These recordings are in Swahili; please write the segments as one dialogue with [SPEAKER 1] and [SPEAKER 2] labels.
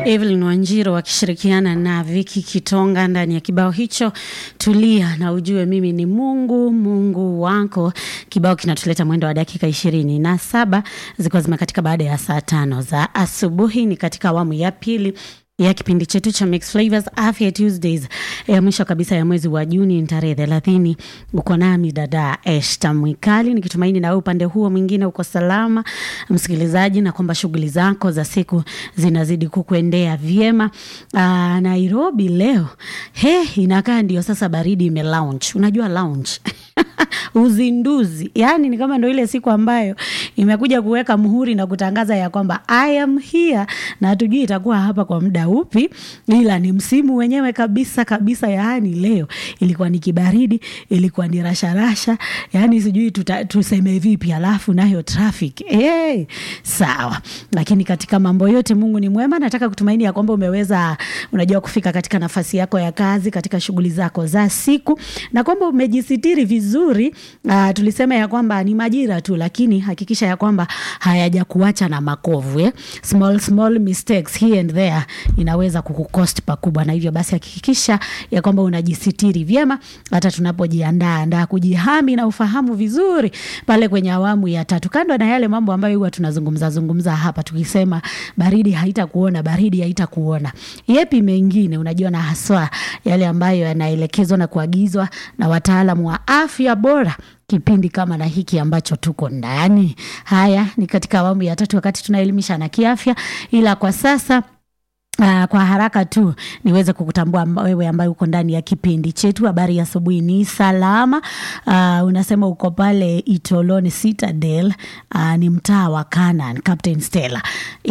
[SPEAKER 1] Evelyn Wanjiru wakishirikiana na Vicky Kitonga ndani ya kibao hicho Tulia na ujue mimi ni Mungu, Mungu wako. Kibao kinatuleta mwendo wa dakika 27 ziko zimekatika baada ya saa 5 za asubuhi. Ni katika awamu ya pili ya kipindi chetu cha Mix Flavors Afya Tuesdays ya mwisho kabisa ya mwezi wa Juni tarehe 30. Uko nami dada Eshta Mwikali, nikitumaini na wewe upande huo mwingine uko salama msikilizaji, na kwamba shughuli zako za siku zinazidi kukuendea vyema. Nairobi leo inakaa ndio sasa baridi ime lounge. Unajua lounge uzinduzi, yani ni kama ndio ile siku ambayo imekuja kuweka muhuri na kutangaza ya kwamba I am here, na hatujui itakuwa hapa kwa muda upi, ila ni msimu wenyewe kabisa kabisa. Yani leo ilikuwa ni kibaridi, ilikuwa ni rasha, yani sijui tuseme vipi, alafu nayo traffic sawa. Lakini katika mambo yote Mungu ni mwema. Nataka kutumaini ya kwamba umeweza, unajua, kufika katika nafasi yako ya kazi, katika shughuli zako za siku, na kwamba umejisitiri vizuri. Tulisema ya kwamba ni majira tu, lakini hakikisha ya kwamba hayaja kuacha na makovu. Small mistakes here and there inaweza kukukost pakubwa, na hivyo basi hakikisha ya kwamba unajisitiri vyema hata tunapojiandaa kujihami na ufahamu vizuri pale kwenye awamu ya 3. Kando na yale mambo ambayo huwa tunazungumza hapa tukisema baridi haitakuona. Yepi mengine unajua, na haswa yale ambayo yanaelekezwa na kuagizwa na wataalamu wa afya bora kipindi kama na hiki ambacho tuko ndani. Haya ni katika awamu ya 3 wakati tunaelimisha na kiafya, ila kwa sasa kwa haraka tu niweze kukutambua wewe ambaye uko ndani ya kipindi chetu. Habari ya asubuhi, ni salama. Unasema uko pale Itoloni Citadel, ni mtaa wa Canaan, Captain Stella.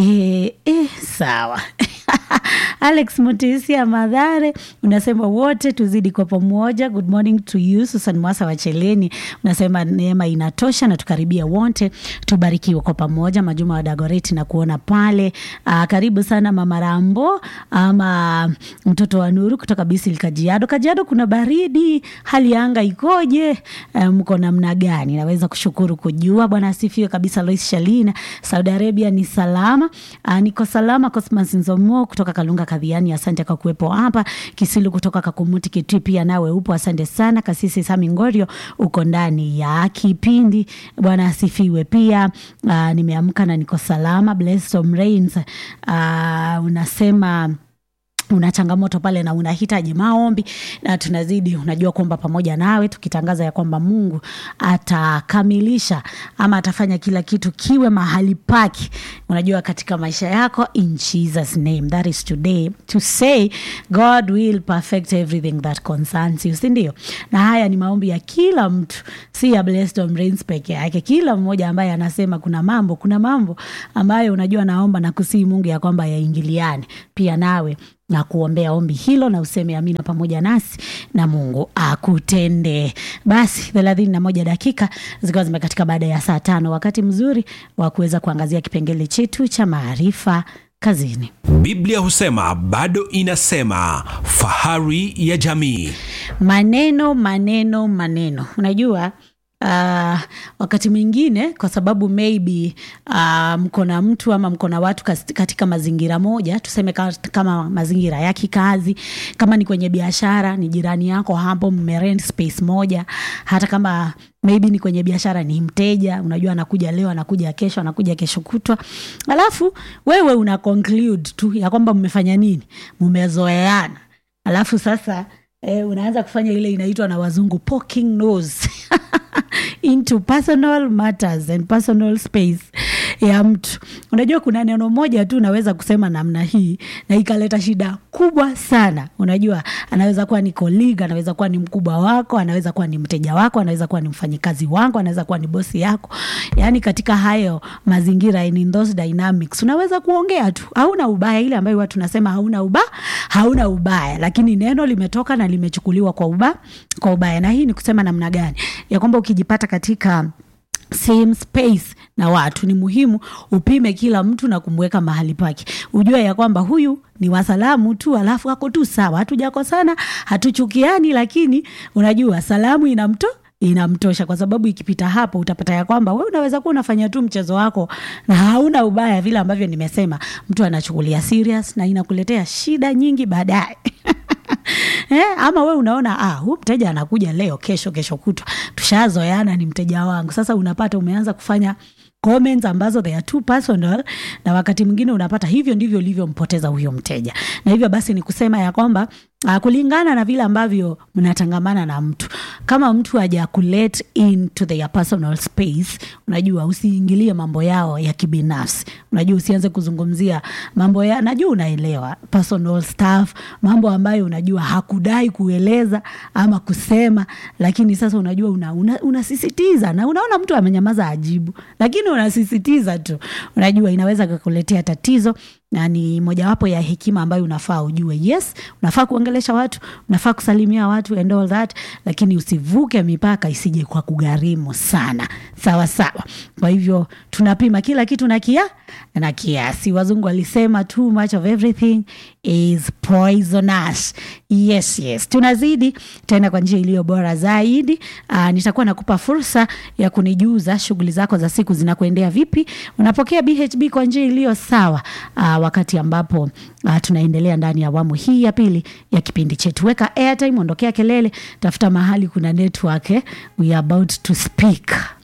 [SPEAKER 1] Sawa. Alex Mutisia Madhare unasema wote tuzidi kwa pamoja. Good morning to you. Susan Mwasa wa Cheleni unasema neema inatosha na tukaribia wote tubarikiwe kwa pamoja. Majuma wa Dagoreti na kuona pale. Karibu sana Mama Rambo ama mtoto wa Nuru kutoka Bisil Kajiado. Kajiado kuna baridi, hali ya anga ikoje? Mko namna gani? Naweza kushukuru kujua. Bwana asifiwe kabisa. Lois Shalina Saudi Arabia ni salama. Niko salama. Cosmas Nzomo kutoka Kalunga Kadhiani, asante kwa kuwepo hapa. Kisilu kutoka Kakumuti Kitui pia nawe upo, asante sana. Kasisi Sami Ngorio uko ndani ya kipindi, Bwana asifiwe pia. Nimeamka na niko salama. Blessed Rains unasema una changamoto pale na unahitaji maombi, na tunazidi unajua kwamba pamoja nawe tukitangaza ya kwamba Mungu atakamilisha ama atafanya kila kitu kiwe mahali pake, unajua katika maisha yako, in Jesus name. That is today to say God will perfect everything that concerns you, si ndio? Na haya ni maombi ya kila mtu, si ya Blessed Rains peke yake. Kila mmoja ambaye anasema kuna mambo ambayo unajua naomba na kusihi Mungu ya kwamba yaingiliane, pia nawe na kuombea ombi hilo na useme amina pamoja nasi na Mungu akutende. Basi 31 dakika zikawa zimekatika baada ya saa 5, wakati mzuri wa kuweza kuangazia kipengele chetu cha maarifa kazini.
[SPEAKER 2] Biblia husema, bado inasema, fahari ya jamii.
[SPEAKER 1] Maneno. Unajua wakati mwingine kwa sababu maybe mko na mtu ama mko na watu katika mazingira moja, tuseme kama mazingira ya kikazi, kama ni kwenye biashara, ni jirani yako hapo, mmerent space moja, hata kama maybe ni kwenye biashara ni mteja, unajua anakuja leo, anakuja kesho, anakuja kesho kutwa, alafu wewe una conclude tu ya kwamba mmefanya nini, mmezoeana, alafu sasa unaanza kufanya ile inaitwa na wazungu poking nose into personal matters and personal space ya mtu. Unajua kuna neno moja tu unaweza kusema namna hii na ikaleta shida kubwa sana. Unajua anaweza kuwa ni colleague, anaweza kuwa ni mkubwa wako, anaweza kuwa ni mteja wako, anaweza kuwa ni mfanyikazi wako, anaweza kuwa ni bosi yako. Yani katika hayo mazingira, in those dynamics, unaweza kuongea tu, hauna ubaya, ile ambayo watu tunasema hauna ubaya, lakini neno limetoka na limechukuliwa kwa ubaya. Na hii ni kusema namna gani ya kwamba ukijipata katika same space na watu, ni muhimu upime kila mtu na kumweka mahali pake. Ujue ya kwamba huyu ni wasalamu tu, alafu ako tu sawa, hatujakosana, hatuchukiani, lakini unajua salamu inamtosha, kwa sababu ikipita hapo utapata ya kwamba wewe unaweza kuwa unafanya tu mchezo wako na hauna ubaya vile ambavyo nimesema. Mtu anachukulia serious na inakuletea shida nyingi baadaye. Ama we unaona huyu mteja anakuja leo, kesho kutwa, tushazoeana, ni mteja wangu. Sasa unapata umeanza kufanya comments ambazo they are too personal, na wakati mwingine unapata hivyo ndivyo ulivyompoteza huyo mteja. Na hivyo basi ni kusema ya kwamba kulingana na vile ambavyo mnatangamana na mtu, kama mtu haja kulet into their personal space, unajua usiingilie mambo yao ya kibinafsi. Unajua usianze kuzungumzia mambo ya, najua unaelewa, personal stuff, mambo ambayo unajua hakudai kueleza ama kusema, lakini sasa unajua unasisitiza, na unaona mtu amenyamaza ajibu, lakini unasisitiza tu. Unajua inaweza kukuletea tatizo, na ni mojawapo ya hekima ambayo unafaa ujue. Yes, unafaa kuongelesha watu, unafaa kusalimia watu and all that, lakini usivuke mipaka isije kwa kugharimu sana. Sawa sawa. Kwa hivyo tunapima kila kitu na kiasi. Wazungu walisema too much of everything is poisonous. Yes. Tunazidi tena kwa njia iliyo bora zaidi. Nitakuwa nakupa fursa ya kunijuza shughuli zako za siku zinakuendea vipi. Unapokea BHB kwa njia iliyo sawa wakati ambapo tunaendelea ndani ya awamu hii ya pili ya kipindi chetu. Weka airtime, ondokea kelele, tafuta mahali kuna network. We are about to speak.